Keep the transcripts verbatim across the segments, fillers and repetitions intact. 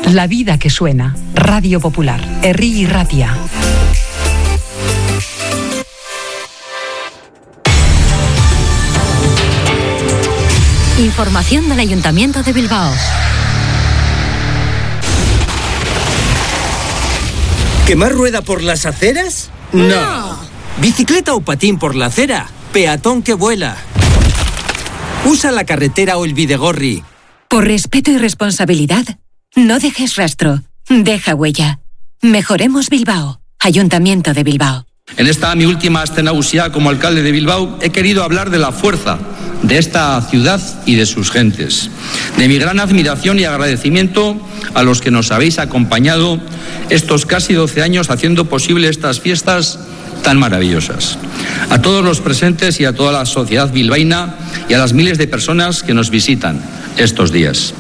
La vida que suena. Radio Popular. Herri Irratia. Información del Ayuntamiento de Bilbao. ¿Quemar rueda por las aceras? No. no. ¿Bicicleta o patín por la acera? Peatón que vuela. Usa la carretera o el bidegorri. Por respeto y responsabilidad, no dejes rastro, deja huella. Mejoremos Bilbao. Ayuntamiento de Bilbao. En esta mi última aste nagusia como alcalde de Bilbao he querido hablar de la fuerza de esta ciudad y de sus gentes, de mi gran admiración y agradecimiento a los que nos habéis acompañado estos casi doce años haciendo posible estas fiestas tan maravillosas. A todos los presentes y a toda la sociedad bilbaína y a las miles de personas que nos visitan estos días.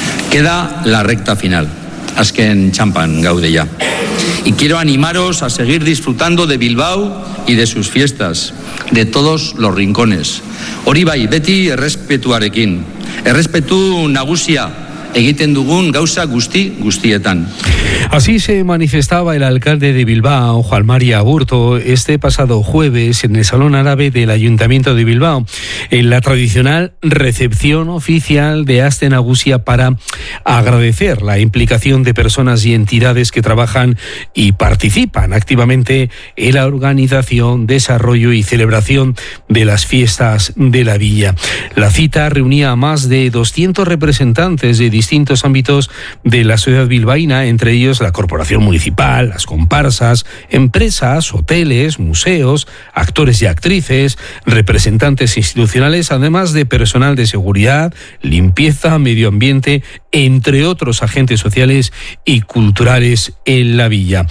Queda la recta final. Azken txampan gaude ya. Y quiero animaros a seguir disfrutando de Bilbao y de sus fiestas, de todos los rincones. Hori bai, beti errespetuarekin. Errespetu nagusia egiten dugun gauza guzti guztietan. Así se manifestaba el alcalde de Bilbao, Juan Mari Aburto, este pasado jueves en el Salón Árabe del Ayuntamiento de Bilbao, en la tradicional recepción oficial de Aste Nagusia para agradecer la implicación de personas y entidades que trabajan y participan activamente en la organización, desarrollo y celebración de las fiestas de la villa. La cita reunía a más de doscientos representantes de distintos ámbitos de la sociedad bilbaína, entre ellos la corporación municipal, las comparsas, empresas, hoteles, museos, actores y actrices, representantes institucionales, además de personal de seguridad, limpieza, medio ambiente, entre otros agentes sociales y culturales en la villa.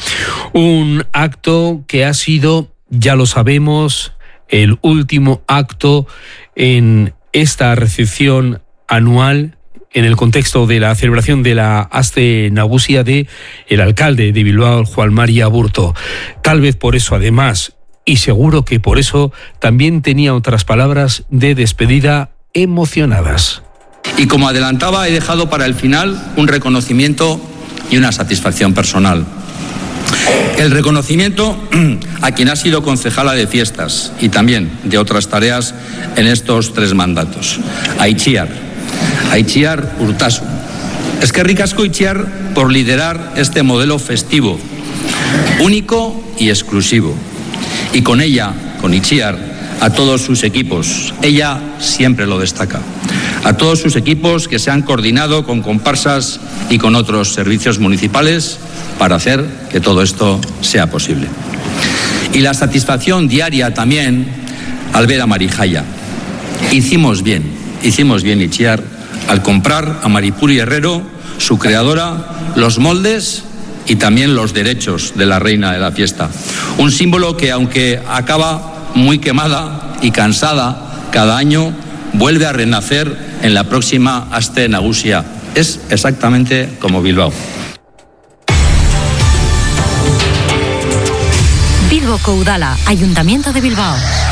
Un acto que ha sido, ya lo sabemos, el último acto en esta recepción anual en el contexto de la celebración de la Aste Nagusia de el alcalde de Bilbao, Juan Mari Aburto. Tal vez por eso, además, y seguro que por eso, también tenía otras palabras de despedida emocionadas. Y como adelantaba, he dejado para el final un reconocimiento y una satisfacción personal. El reconocimiento a quien ha sido concejala de fiestas y también de otras tareas en estos tres mandatos. A Itziar. A Itziar Urtasun. Eskerrik asko, Itziar, por liderar este modelo festivo, único y exclusivo. Y con ella, con Itziar, a todos sus equipos. Ella siempre lo destaca. A todos sus equipos que se han coordinado con comparsas y con otros servicios municipales para hacer que todo esto sea posible. Y la satisfacción diaria también al ver a Marijaya. Hicimos bien, hicimos bien, Itziar, al comprar a Maripuri Herrero, su creadora, los moldes y también los derechos de la reina de la fiesta. Un símbolo que, aunque acaba muy quemada y cansada, cada año vuelve a renacer en la próxima Aste Nagusia. Es exactamente como Bilbao. Bilboko Udala, Ayuntamiento de Bilbao.